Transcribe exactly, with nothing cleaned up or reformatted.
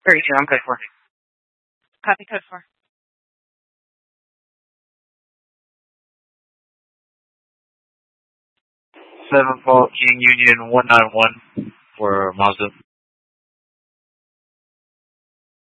thirty-two, I'm code four. Copy code four. seven Fault King Union one nine one for Mazda.